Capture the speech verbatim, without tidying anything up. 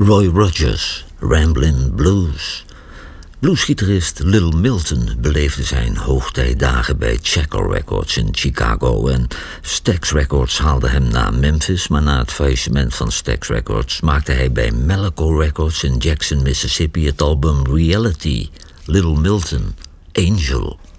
Roy Rogers, Ramblin' Blues. Bluesgitarist Little Milton beleefde zijn hoogtijdagen bij Checker Records in Chicago en Stax Records haalde hem naar Memphis, maar na het faillissement van Stax Records maakte hij bij Malaco Records in Jackson, Mississippi het album Reality, Little Milton, Angel.